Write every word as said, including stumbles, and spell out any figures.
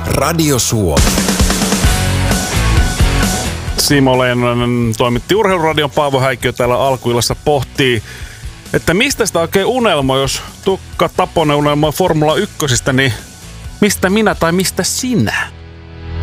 Radio Suomi. Simo Leinonen toimitti Urheiluradion, Paavo Häikkiö täällä alkuillassa pohtii, että mistä sitä oikein unelmoi, jos Tukka Taponen unelmoi Formula ykkösestä, niin mistä minä tai mistä sinä?